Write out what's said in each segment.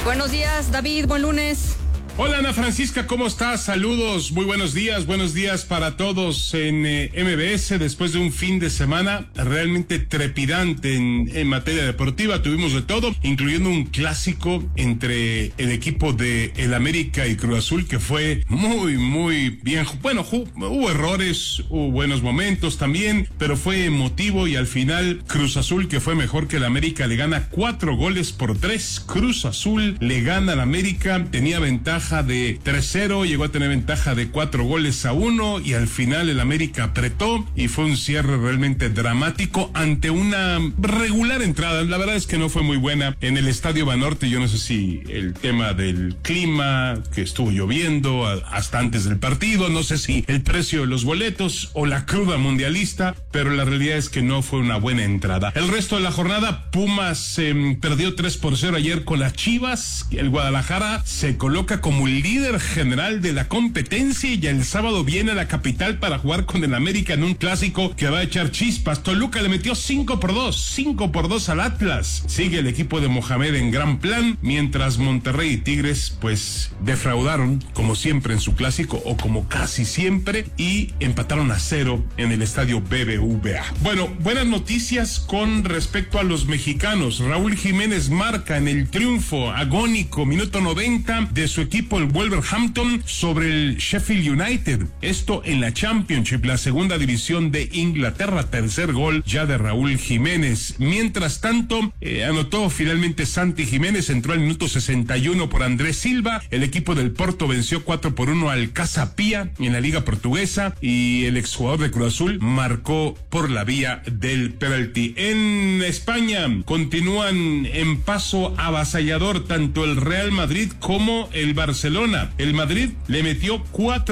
Buenos días, David, buen lunes. Hola Ana Francisca, ¿cómo estás? Saludos, muy buenos días para todos en MBS. Después de un fin de semana realmente trepidante en materia deportiva, tuvimos de todo, incluyendo un clásico entre el equipo de el América y Cruz Azul, que fue muy bien. Bueno, hubo errores, hubo buenos momentos también, pero fue emotivo y al final Cruz Azul, que fue mejor que el América, le gana 4-3. Cruz Azul le gana al América, tenía ventaja de 3-0, llegó a tener ventaja de 4-1 y al final el América apretó y fue un cierre realmente dramático ante una regular entrada. La verdad es que no fue muy buena en el Estadio Banorte. Yo no sé si el tema del clima, que estuvo lloviendo hasta antes del partido, no sé si el precio de los boletos o la cruda mundialista, pero la realidad es que no fue una buena entrada. El resto de la jornada, Pumas perdió 3-0 ayer con las Chivas. El Guadalajara se coloca como líder general de la competencia y el sábado viene a la capital para jugar con el América en un clásico que va a echar chispas. Toluca le metió 5-2 al Atlas. Sigue el equipo de Mohamed en gran plan, mientras Monterrey y Tigres pues defraudaron como siempre en su clásico, o como casi siempre, y empataron a 0 en el estadio BBVA. Bueno, buenas noticias con respecto a los mexicanos. Raúl Jiménez marca en el triunfo agónico minuto 90 de su equipo el Wolverhampton sobre el Sheffield United, esto en la Championship, la segunda división de Inglaterra. Tercer gol ya de Raúl Jiménez. Mientras tanto, anotó finalmente Santi Jiménez, entró al minuto 61 por Andrés Silva. El equipo del Porto venció 4-1 al Casa Pia en la Liga Portuguesa y el exjugador de Cruz Azul marcó por la vía del penalti. En España continúan en paso avasallador tanto el Real Madrid como el Barcelona. El Madrid le metió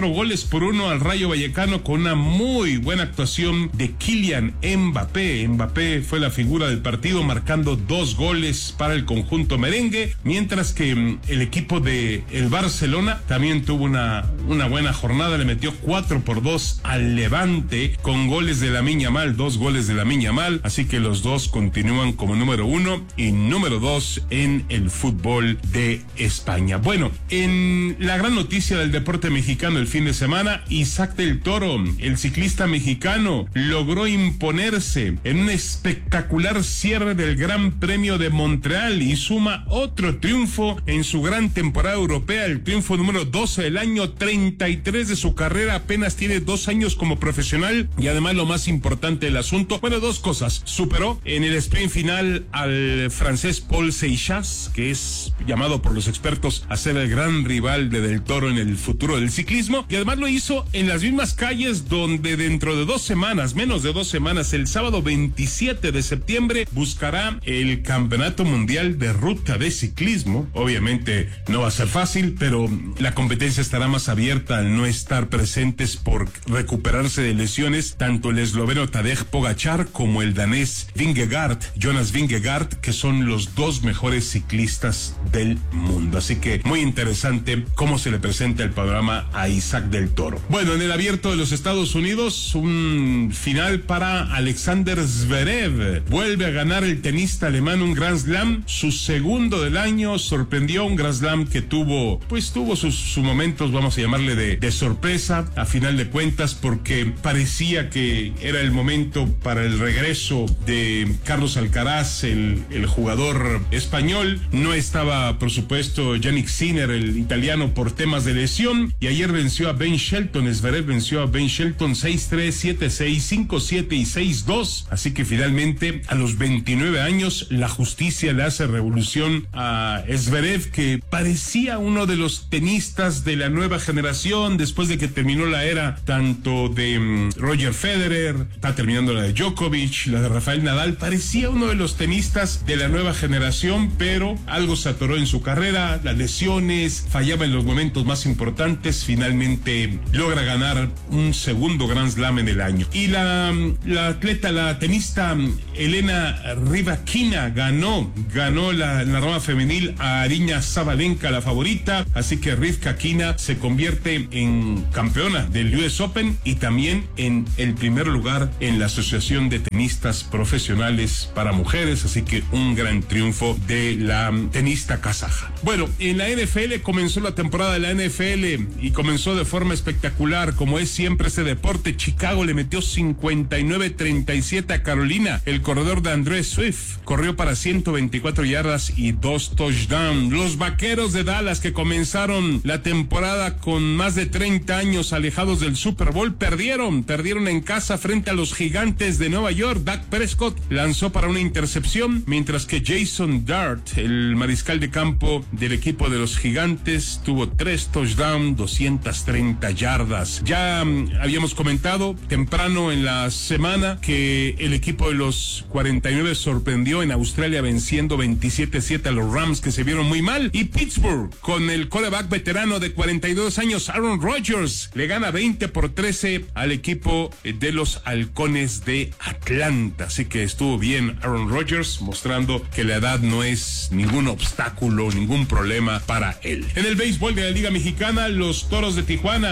4-1 al Rayo Vallecano con una muy buena actuación de Kylian Mbappé. Mbappé fue la figura del partido, marcando 2 goles para el conjunto merengue, mientras que el equipo de el Barcelona también tuvo una buena jornada, le metió 4-2 al Levante con goles de Lamine Yamal, 2 goles de Lamine Yamal, así que los dos continúan como número 1 y número 2 en el fútbol de España. Bueno, en la gran noticia del deporte mexicano el fin de semana, Isaac del Toro, el ciclista mexicano, logró imponerse en un espectacular cierre del Gran Premio de Montreal y suma otro triunfo en su gran temporada europea, el triunfo número 12 del año 33 de su carrera. Apenas tiene 2 años como profesional y además lo más importante del asunto, bueno, 2 cosas: superó en el sprint final al francés Paul Seixas, que es llamado por los expertos a ser el gran rival de Del Toro en el futuro del ciclismo, y además lo hizo en las mismas calles donde dentro de 2 semanas, menos de 2 semanas, el sábado 27 de septiembre buscará el Campeonato Mundial de Ruta de Ciclismo. Obviamente no va a ser fácil, pero la competencia estará más abierta al no estar presentes por recuperarse de lesiones tanto el esloveno Tadej Pogačar como el danés Jonas Vingegaard, que son los 2 mejores ciclistas del mundo. Así que muy interesante cómo se le presenta el panorama a Isaac del Toro. Bueno, en el Abierto de los Estados Unidos, un final para Alexander Zverev. Vuelve a ganar el tenista alemán un Grand Slam, su segundo del año. Sorprendió, un Grand Slam que tuvo sus momentos, vamos a llamarle de sorpresa, a final de cuentas, porque parecía que era el momento para el regreso de Carlos Alcaraz, el jugador español. No estaba, por supuesto, Jannik Sinner, el italiano, por temas de lesión, y ayer venció a Ben Shelton. Zverev venció a Ben Shelton 6-3, 7-6, 5-7 y 6-2, así que finalmente a los 29 años la justicia le hace revolución a Zverev, que parecía uno de los tenistas de la nueva generación después de que terminó la era tanto de Roger Federer, está terminando la de Djokovic, la de Rafael Nadal. Parecía uno de los tenistas de la nueva generación, pero algo se atoró en su carrera, las lesiones, veces fallaba en los momentos más importantes, finalmente logra ganar un segundo Grand Slam en el año. Y la atleta, la tenista Elena Rybakina ganó la rama femenil a Aryna Sabalenka, la favorita, así que Rybakina se convierte en campeona del US Open y también en el primer lugar en la Asociación de Tenistas Profesionales para Mujeres, así que un gran triunfo de la tenista kazaja. Bueno, en la NFL comenzó la temporada de la NFL y comenzó de forma espectacular, como es siempre ese deporte. Chicago le metió 59-37 a Carolina. El corredor de Andrés Swift corrió para 124 yardas y 2 touchdowns. Los Vaqueros de Dallas, que comenzaron la temporada con más de 30 años alejados del Super Bowl, perdieron en casa frente a los Gigantes de Nueva York. Dak Prescott lanzó para una intercepción, mientras que Jason Dart, el mariscal de campo del equipo de los Gigantes, tuvo 3 touchdowns, 230 yardas. Ya habíamos comentado temprano en la semana que el equipo de los 49 sorprendió en Australia venciendo 27-7 a los Rams, que se vieron muy mal, y Pittsburgh, con el quarterback veterano de 42 años Aaron Rodgers, le gana 20-13 al equipo de los Halcones de Atlanta. Así que estuvo bien Aaron Rodgers, mostrando que la edad no es ningún obstáculo, ningún problema para él. En el béisbol de la Liga Mexicana, los Toros de Tijuana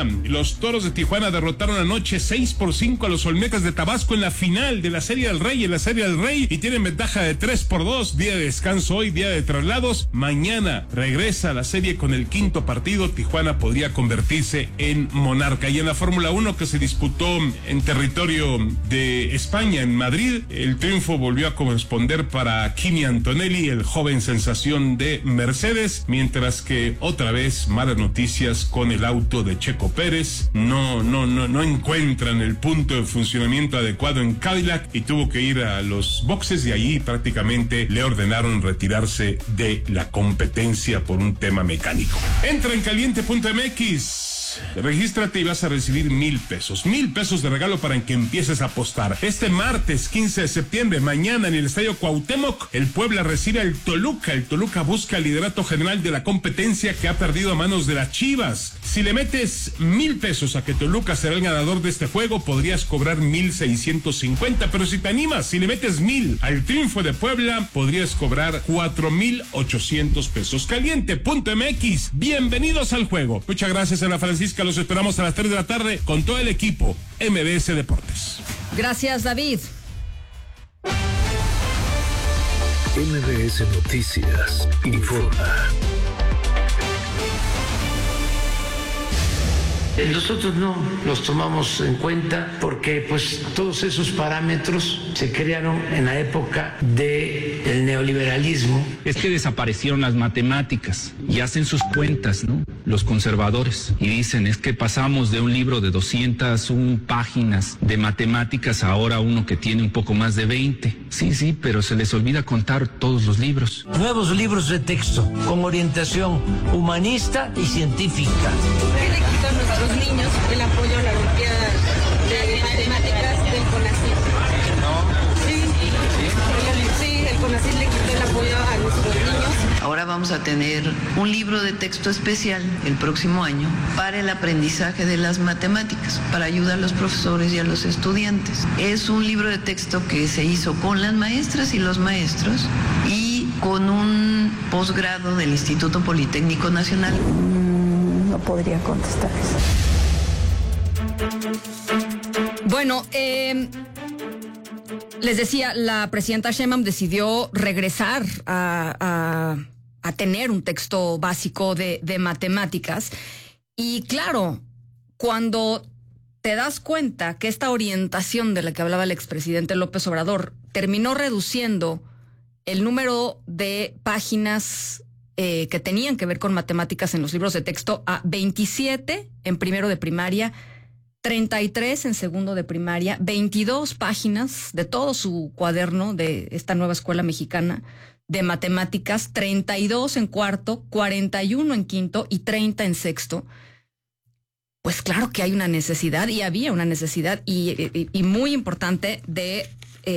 derrotaron anoche 6-5 a los Olmecas de Tabasco en la final de la Serie del Rey, y tienen ventaja de 3-2, día de descanso hoy, día de traslados. Mañana regresa a la serie con el quinto partido. Tijuana podría convertirse en monarca. Y en la Fórmula 1, que se disputó en territorio de España, en Madrid, el triunfo volvió a corresponder para Kimi Antonelli, el joven sensación de Mercedes, mientras que otra vez malas noticias con el auto de Checo Pérez. No encuentran el punto de funcionamiento adecuado en Cadillac y tuvo que ir a los boxes, y allí prácticamente le ordenaron retirarse de la competencia por un tema mecánico. Entra en caliente.mx. Regístrate y vas a recibir $1,000 de regalo para que empieces a apostar. Este martes 15 de septiembre, mañana en el Estadio Cuauhtémoc, el Puebla recibe al Toluca. El Toluca busca el liderato general de la competencia, que ha perdido a manos de las Chivas. Si le metes $1,000 a que Toluca será el ganador de este juego, podrías cobrar 1,650, pero si te animas, si le metes 1,000 al triunfo de Puebla, podrías cobrar 4,800 pesos. Caliente.mx, bienvenidos al juego. Muchas gracias, Ana Francisca. Los esperamos a las 3 de la tarde con todo el equipo MBS Deportes. Gracias, David. MBS Noticias informa. Nosotros no los tomamos en cuenta porque pues todos esos parámetros se crearon en la época del neoliberalismo. Es que desaparecieron las matemáticas y hacen sus cuentas, ¿no? Los conservadores, y dicen, es que pasamos de un libro de 201 páginas de matemáticas a ahora uno que tiene un poco más de 20. Sí, pero se les olvida contar todos los libros. Nuevos libros de texto con orientación humanista y científica. Nuestros niños el apoyo a la Olimpiada de Matemáticas del CONACYT. Sí, el CONACYT le quitó el apoyo a nuestros niños. Ahora vamos a tener un libro de texto especial el próximo año para el aprendizaje de las matemáticas, para ayudar a los profesores y a los estudiantes. Es un libro de texto que se hizo con las maestras y los maestros y con un posgrado del Instituto Politécnico Nacional. No podría contestar eso. Bueno, les decía, la presidenta Sheinbaum decidió regresar a tener un texto básico de matemáticas. Y claro, cuando te das cuenta que esta orientación de la que hablaba el expresidente López Obrador terminó reduciendo el número de páginas que tenían que ver con matemáticas en los libros de texto a 27 en primero de primaria, 33 en segundo de primaria, 22 páginas de todo su cuaderno de esta nueva escuela mexicana de matemáticas, 32 en cuarto, 41 en quinto y 30 en sexto. Pues claro que hay una necesidad, y había una necesidad y muy importante de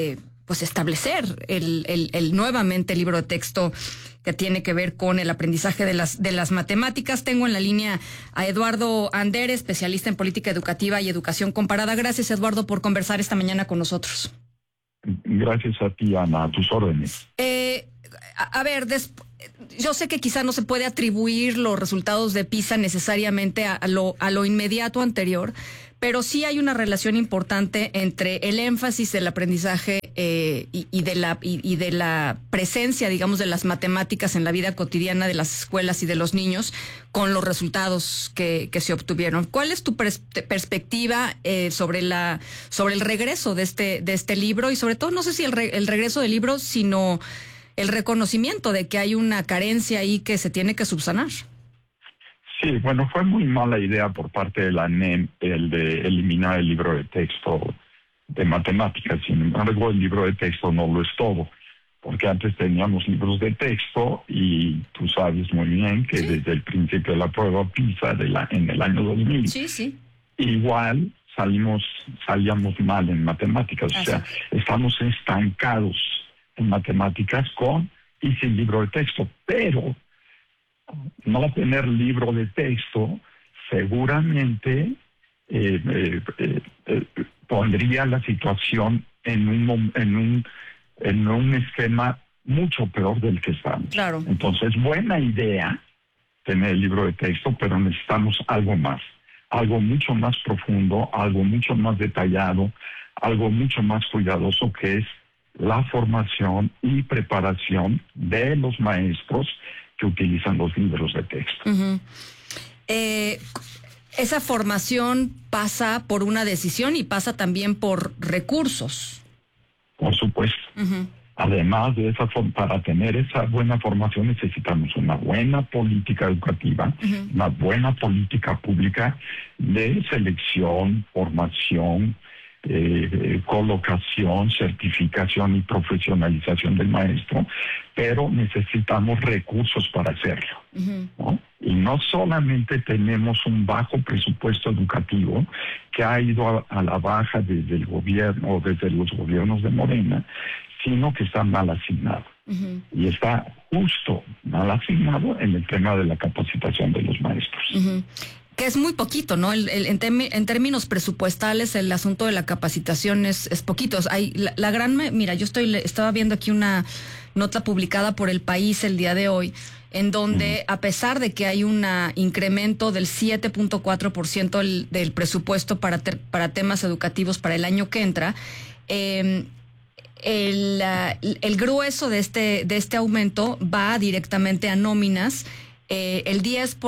pues establecer el nuevamente libro de texto que tiene que ver con el aprendizaje de las matemáticas. Tengo en la línea a Eduardo Andere, especialista en política educativa y educación comparada. Gracias, Eduardo, por conversar esta mañana con nosotros. Gracias a ti, Ana, a tus órdenes. A ver, yo sé que quizá no se puede atribuir los resultados de PISA necesariamente a lo inmediato anterior, pero sí hay una relación importante entre el énfasis del aprendizaje y de la presencia, digamos, de las matemáticas en la vida cotidiana de las escuelas y de los niños con los resultados que se obtuvieron. ¿Cuál es tu perspectiva sobre el regreso de este libro? Y sobre todo, no sé si el regreso del libro, sino el reconocimiento de que hay una carencia ahí que se tiene que subsanar. Sí, bueno, fue muy mala idea por parte de la ANEM el de eliminar el libro de texto de matemáticas. Sin embargo, el libro de texto no lo es todo, porque antes teníamos libros de texto y tú sabes muy bien que desde el principio de la prueba PISA en el año 2000, igual salíamos mal en matemáticas. O sea, estamos estancados en matemáticas con y sin libro de texto, pero no tener libro de texto seguramente pondría la situación en un esquema mucho peor del que estamos. Claro. Entonces, buena idea tener el libro de texto, pero necesitamos algo más, algo mucho más profundo, algo mucho más detallado, algo mucho más cuidadoso, que es la formación y preparación de los maestros que utilizan los libros de texto. Uh-huh. Esa formación pasa por una decisión y pasa también por recursos. Por supuesto. Uh-huh. Además de para tener esa buena formación necesitamos una buena política educativa, una buena política pública de selección, formación, colocación, certificación y profesionalización del maestro, pero necesitamos recursos para hacerlo, ¿no? Y no solamente tenemos un bajo presupuesto educativo que ha ido a la baja desde el gobierno o desde los gobiernos de Morena, sino que está mal asignado. Y está justo mal asignado en el tema de la capacitación de los maestros. Que es muy poquito, ¿no? En términos presupuestales, el asunto de la capacitación es poquito. Hay mira, yo estaba viendo aquí una nota publicada por El País el día de hoy, en donde a pesar de que hay un incremento del 7.4% del presupuesto para temas educativos para el año que entra, el grueso de este aumento va directamente a nóminas. El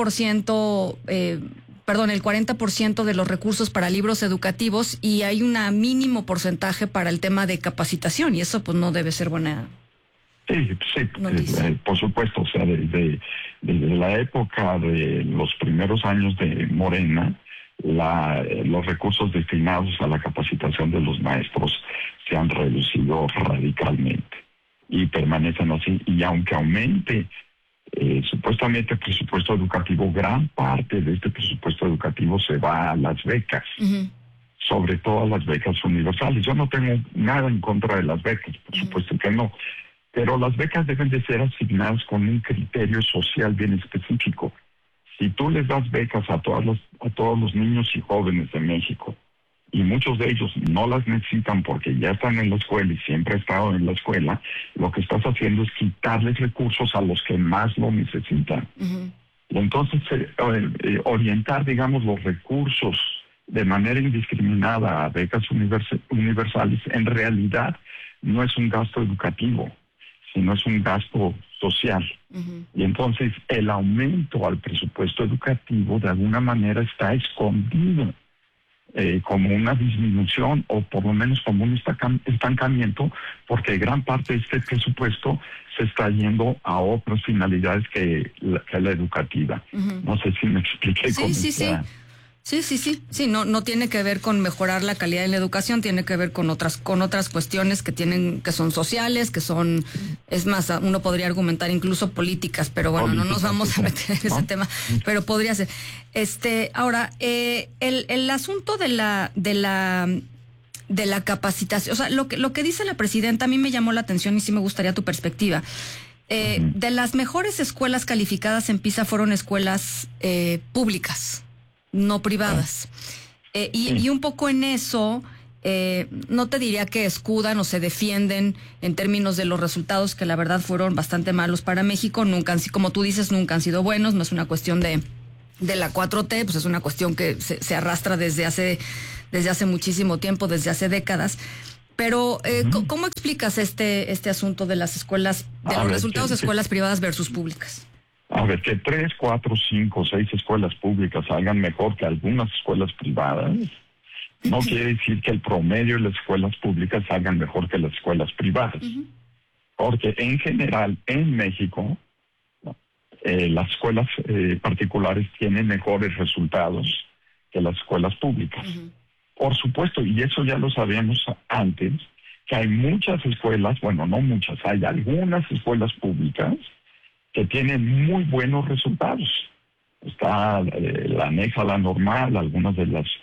40% de los recursos para libros educativos, y hay un mínimo porcentaje para el tema de capacitación, y eso pues no debe ser buena. Sí, por supuesto. O sea, desde la época de los primeros años de Morena, los recursos destinados a la capacitación de los maestros se han reducido radicalmente y permanecen así. Y aunque aumente supuestamente el presupuesto educativo, gran parte de este presupuesto educativo se va a las becas, sobre todo a las becas universales. Yo no tengo nada en contra de las becas, por supuesto que no, pero las becas deben de ser asignadas con un criterio social bien específico. Si tú les das becas a todos los niños y jóvenes de México, y muchos de ellos no las necesitan porque ya están en la escuela y siempre han estado en la escuela, lo que estás haciendo es quitarles recursos a los que más lo necesitan. Y entonces orientar, digamos, los recursos de manera indiscriminada a becas universales, en realidad no es un gasto educativo, sino es un gasto social. Y entonces el aumento al presupuesto educativo de alguna manera está escondido como una disminución, o por lo menos como un estancamiento, porque gran parte de este presupuesto se está yendo a otras finalidades que la educativa. No sé si me expliqué. Sí, no tiene que ver con mejorar la calidad de la educación, tiene que ver con otras cuestiones que son sociales, es más, uno podría argumentar incluso políticas, pero bueno, no nos vamos a meter en ese tema, pero podría ser. Ahora, el asunto de la la capacitación. O sea, lo que dice la presidenta a mí me llamó la atención y sí me gustaría tu perspectiva. De las mejores escuelas calificadas en PISA fueron escuelas públicas, no privadas. Y un poco en eso, no te diría que escudan o se defienden en términos de los resultados, que la verdad fueron bastante malos para México. Nunca, como tú dices, nunca han sido buenos. No es una cuestión de la 4T, pues es una cuestión que se arrastra desde hace muchísimo tiempo, desde hace décadas. Pero, ¿cómo explicas este asunto de las escuelas, de los resultados de escuelas privadas versus públicas? A ver, que 3, 4, 5, 6 escuelas públicas salgan mejor que algunas escuelas privadas, no quiere decir que el promedio de las escuelas públicas salgan mejor que las escuelas privadas. Porque en general, en México, las escuelas particulares tienen mejores resultados que las escuelas públicas. Por supuesto, y eso ya lo sabíamos antes, que hay muchas escuelas, bueno, no muchas, hay algunas escuelas públicas que tienen muy buenos resultados. Está la anexa a la normal, algunas de las,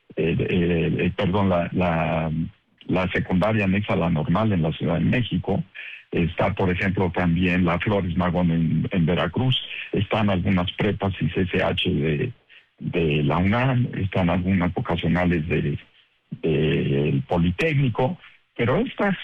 la secundaria anexa a la normal en la Ciudad de México. Está, por ejemplo, también la Flores Magón en Veracruz. Están algunas prepas y CCH de la UNAM, están algunas vocacionales del Politécnico, pero estas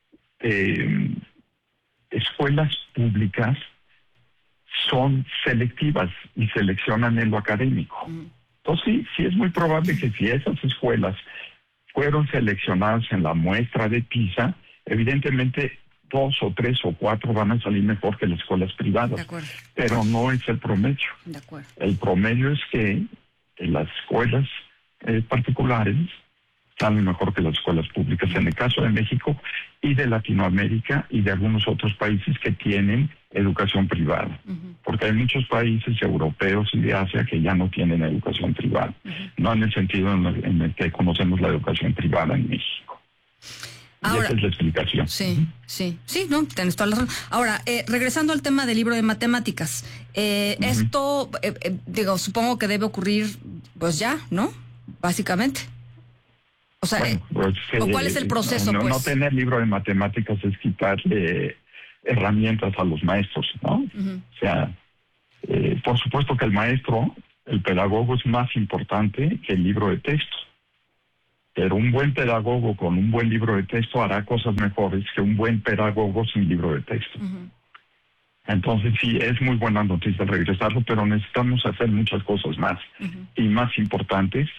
escuelas públicas son selectivas y seleccionan en lo académico. Entonces sí es muy probable que si esas escuelas fueron seleccionadas en la muestra de PISA, evidentemente 2 o 3 o 4 van a salir mejor que las escuelas privadas, pero no es el promedio. El promedio es que las escuelas particulares salen mejor que las escuelas públicas, en el caso de México y de Latinoamérica y de algunos otros países que tienen educación privada, porque hay muchos países europeos y de Asia que ya no tienen educación privada, no en el sentido en el que conocemos la educación privada en México. Ahora, esa es la explicación. Sí, no, tienes toda la razón. Ahora, regresando al tema del libro de matemáticas, esto, supongo que debe ocurrir, pues ya, ¿no? Básicamente. O sea, bueno, pues, ¿o cuál es el proceso, pues? No tener libro de matemáticas es quitarle herramientas a los maestros, ¿no? O sea, por supuesto que el maestro, el pedagogo, es más importante que el libro de texto. Pero un buen pedagogo con un buen libro de texto hará cosas mejores que un buen pedagogo sin libro de texto. Entonces sí, es muy buena noticia regresarlo, pero necesitamos hacer muchas cosas más y más importantes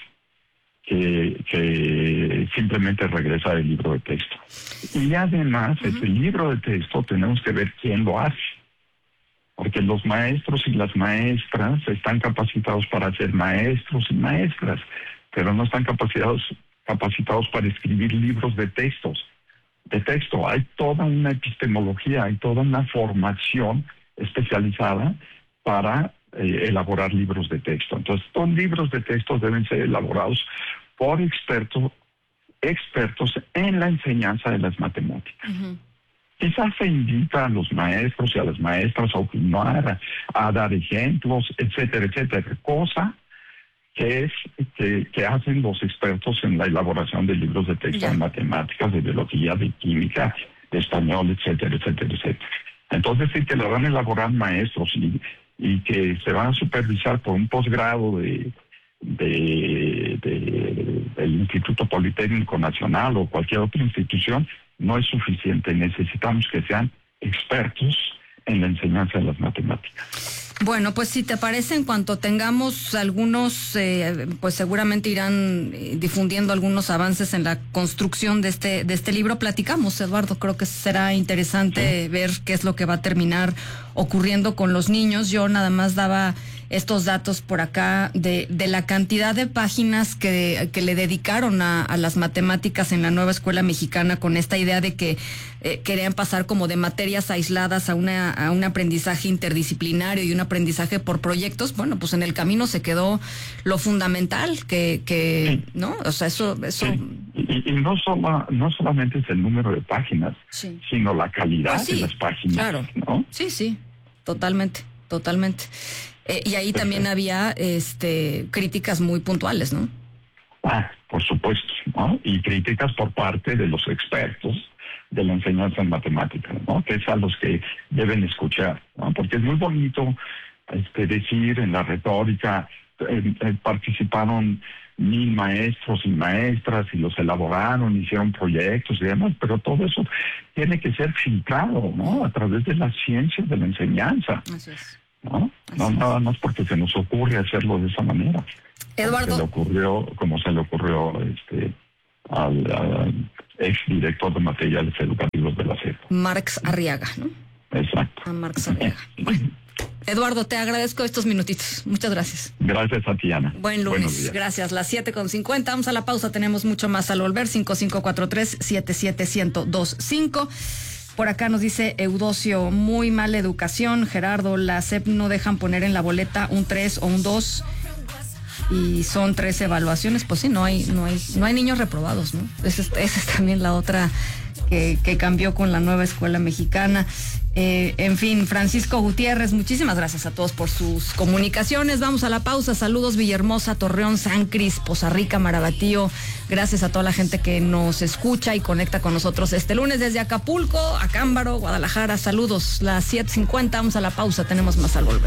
que simplemente regresar el libro de texto. Y además, ese libro de texto tenemos que ver quién lo hace. Porque los maestros y las maestras están capacitados para ser maestros y maestras, pero no están capacitados para escribir libros de texto. Hay toda una epistemología, hay toda una formación especializada para elaborar libros de texto. Entonces, estos libros de texto deben ser elaborados por expertos en la enseñanza de las matemáticas. Quizás se invita a los maestros y a las maestras a opinar, a dar ejemplos, etcétera, cosa que hacen los expertos en la elaboración de libros de texto de matemáticas, de biología, de química, de español, etcétera. Entonces sí que lo van a elaborar maestros y que se van a supervisar por un posgrado del Instituto Politécnico Nacional o cualquier otra institución, no es suficiente. Necesitamos que sean expertos en la enseñanza de las matemáticas. Bueno, pues si te parece, en cuanto tengamos algunos, pues seguramente irán difundiendo algunos avances en la construcción de este libro. Platicamos, Eduardo, creo que será interesante ver qué es lo que va a terminar ocurriendo con los niños. Yo nada más daba estos datos por acá de la cantidad de páginas que le dedicaron a las matemáticas en la nueva escuela mexicana, con esta idea de que querían pasar como de materias aisladas a un aprendizaje interdisciplinario y un aprendizaje por proyectos. Bueno, pues en el camino se quedó lo fundamental ¿no? O sea, eso. Sí. Y no solamente es el número de páginas, sino la calidad de las páginas. Claro. ¿No? Sí, totalmente. Y ahí también había críticas muy puntuales, ¿no? Por supuesto. ¿no? Y críticas por parte de los expertos de la enseñanza en matemáticas, ¿no? Que es a los que deben escuchar, ¿no? Porque es muy bonito decir en la retórica, participaron 1000 maestros y maestras y los elaboraron, hicieron proyectos y demás, pero todo eso tiene que ser filtrado, ¿no? A través de las ciencias de la enseñanza. Así es. ¿No? No, nada más porque se nos ocurre hacerlo de esa manera. Eduardo. Como se le ocurrió al ex director de materiales educativos de la SEP. Marx Arriaga, ¿no? Exacto. A Marx Arriaga. Bueno. Eduardo, te agradezco estos minutitos. Muchas gracias. Gracias a ti, Ana. Buen lunes. Gracias. Las 7:50. Vamos a la pausa. Tenemos mucho más al volver. 5543-77125. Por acá nos dice Eudocio, muy mala educación. Gerardo, la SEP no dejan poner en la boleta un 3 o un 2. Y son 3 evaluaciones. Pues sí, no hay niños reprobados, ¿no? Esa es también la otra que cambió con la nueva escuela mexicana. En fin, Francisco Gutiérrez, muchísimas gracias a todos por sus comunicaciones. Vamos a la pausa. Saludos Villahermosa, Torreón, San Cris, Poza Rica, Marabatío. Gracias a toda la gente que nos escucha y conecta con nosotros este lunes desde Acapulco, Acámbaro, Guadalajara. Saludos, las 7:50. Vamos a la pausa, tenemos más al volver.